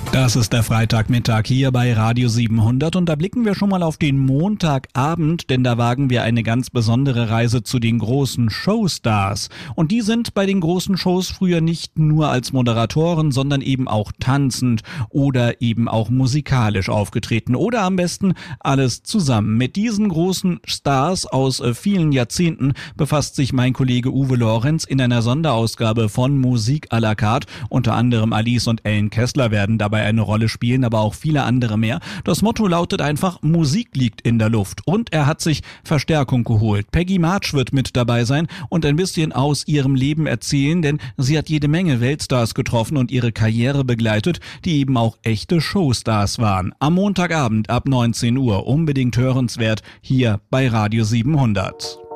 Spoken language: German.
Das ist der Freitagmittag hier bei Radio 700 und da blicken wir schon mal auf den Montagabend, denn da wagen wir eine ganz besondere Reise zu den großen Showstars. Und die sind bei den großen Shows früher nicht nur als Moderatoren, sondern eben auch tanzend oder eben auch musikalisch aufgetreten oder am besten alles zusammen. Mit diesen großen Stars aus vielen Jahrzehnten befasst sich mein Kollege Uwe Lorenz in einer Sonderausgabe von Musik à la carte. Unter anderem Alice und Ellen Kessler werden dabei eine Rolle spielen, aber auch viele andere mehr. Das Motto lautet einfach, Musik liegt in der Luft. Und er hat sich Verstärkung geholt. Peggy March wird mit dabei sein und ein bisschen aus ihrem Leben erzählen, denn sie hat jede Menge Weltstars getroffen und ihre Karriere begleitet, die eben auch echte Showstars waren. Am Montagabend ab 19 Uhr unbedingt hörenswert hier bei Radio 700.